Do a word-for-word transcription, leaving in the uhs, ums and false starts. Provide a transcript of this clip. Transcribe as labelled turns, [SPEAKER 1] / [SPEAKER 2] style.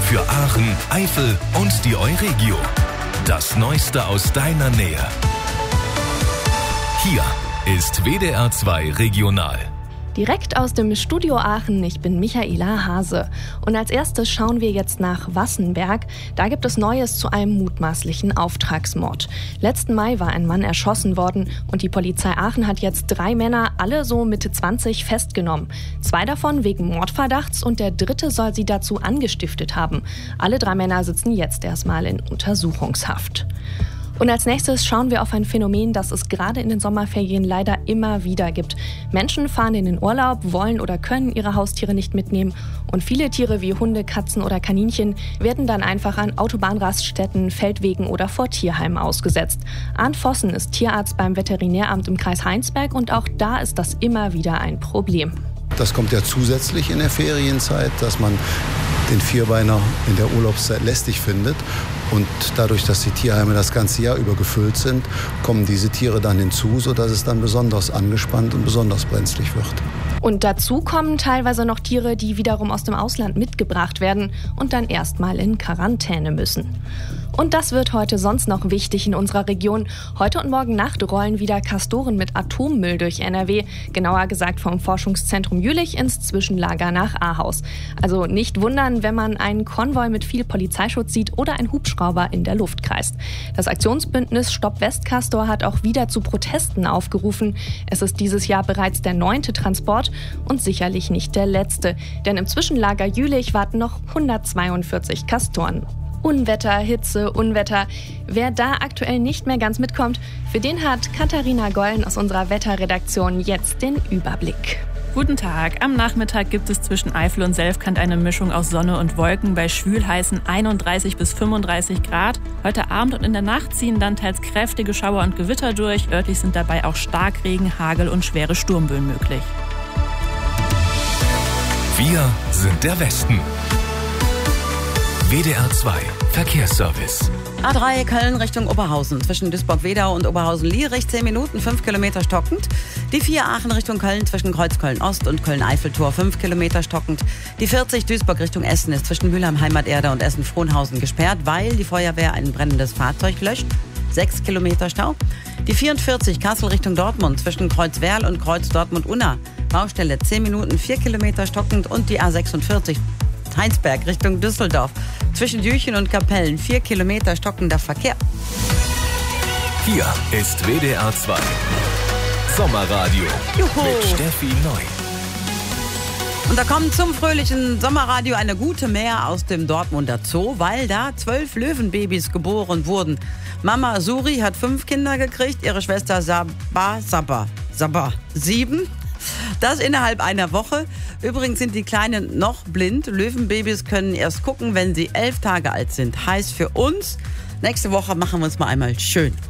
[SPEAKER 1] für Aachen, Eifel und die Euregio. Das Neueste aus deiner Nähe. Hier ist W D R zwei Regional.
[SPEAKER 2] Direkt aus dem Studio Aachen, ich bin Michaela Hase. Und als erstes schauen wir jetzt nach Wassenberg. Da gibt es Neues zu einem mutmaßlichen Auftragsmord. Letzten Mai war ein Mann erschossen worden und die Polizei Aachen hat jetzt drei Männer, alle so Mitte zwanzig, festgenommen. Zwei davon wegen Mordverdachts und der dritte soll sie dazu angestiftet haben. Alle drei Männer sitzen jetzt erstmal in Untersuchungshaft. Und als nächstes schauen wir auf ein Phänomen, das es gerade in den Sommerferien leider immer wieder gibt. Menschen fahren in den Urlaub, wollen oder können ihre Haustiere nicht mitnehmen und viele Tiere wie Hunde, Katzen oder Kaninchen werden dann einfach an Autobahnraststätten, Feldwegen oder vor Tierheimen ausgesetzt. Arndt Vossen ist Tierarzt beim Veterinäramt im Kreis Heinsberg und auch da ist das immer wieder ein Problem.
[SPEAKER 3] Das kommt ja zusätzlich in der Ferienzeit, dass man den Vierbeiner in der Urlaubszeit lästig findet. Und dadurch, dass die Tierheime das ganze Jahr über gefüllt sind, kommen diese Tiere dann hinzu, sodass es dann besonders angespannt und besonders brenzlig wird.
[SPEAKER 2] Und dazu kommen teilweise noch Tiere, die wiederum aus dem Ausland mitgebracht werden und dann erstmal in Quarantäne müssen. Und das wird heute sonst noch wichtig in unserer Region. Heute und morgen Nacht rollen wieder Castoren mit Atommüll durch N R W. Genauer gesagt vom Forschungszentrum Jülich ins Zwischenlager nach Ahaus. Also nicht wundern, wenn man einen Konvoi mit viel Polizeischutz sieht oder ein Hubschrauber in der Luft kreist. Das Aktionsbündnis Stopp Westcastor hat auch wieder zu Protesten aufgerufen. Es ist dieses Jahr bereits der neunte Transport und sicherlich nicht der letzte. Denn im Zwischenlager Jülich warten noch hundertzweiundvierzig Castoren. Unwetter, Hitze, Unwetter. Wer da aktuell nicht mehr ganz mitkommt, für den hat Katharina Gollen aus unserer Wetterredaktion jetzt den Überblick.
[SPEAKER 4] Guten Tag. Am Nachmittag gibt es zwischen Eifel und Selfkant eine Mischung aus Sonne und Wolken bei schwülheißen einunddreißig bis fünfunddreißig Grad. Heute Abend und in der Nacht ziehen dann teils kräftige Schauer und Gewitter durch. Örtlich sind dabei auch Starkregen, Hagel und schwere Sturmböen möglich.
[SPEAKER 1] Wir sind der Westen. W D R zwei Verkehrsservice.
[SPEAKER 5] A drei Köln Richtung Oberhausen. Zwischen Duisburg-Wedau und Oberhausen-Lierich zehn Minuten, fünf Kilometer stockend. Die vier Aachen Richtung Köln zwischen Kreuzköln-Ost und Köln-Eiffeltor fünf Kilometer stockend. Die vierzig Duisburg Richtung Essen ist zwischen Mülheim Heimaterde und Essen-Frohnhausen gesperrt, weil die Feuerwehr ein brennendes Fahrzeug löscht. sechs Kilometer Stau. Die vierundvierzig Kassel Richtung Dortmund zwischen Kreuzwerl und Kreuz Dortmund-Unna. Baustelle zehn Minuten, vier Kilometer stockend. Und die A sechsundvierzig Heinsberg Richtung Düsseldorf. Zwischen Jüchen und Kapellen vier Kilometer stockender Verkehr.
[SPEAKER 1] Hier ist W D R zwei Sommerradio
[SPEAKER 5] Juhu.
[SPEAKER 1] mit Steffi Neu.
[SPEAKER 5] Und da kommt zum fröhlichen Sommerradio eine gute Mehr aus dem Dortmunder Zoo, weil da zwölf Löwenbabys geboren wurden. Mama Suri hat fünf Kinder gekriegt, ihre Schwester Sabah, Sabah, Sabah, sieben. Das innerhalb einer Woche. Übrigens sind die Kleinen noch blind. Löwenbabys können erst gucken, wenn sie elf Tage alt sind. Heißt für uns, nächste Woche machen wir uns mal einmal schön.